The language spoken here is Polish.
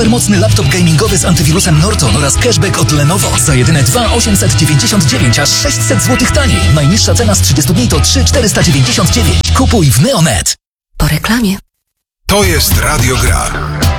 Supermocny laptop gamingowy z antywirusem Norton oraz cashback od Lenovo. Za jedyne 2,899, aż 600 zł taniej. Najniższa cena z 30 dni to 3,499. Kupuj w Neonet. Po reklamie. To jest Radio Gra.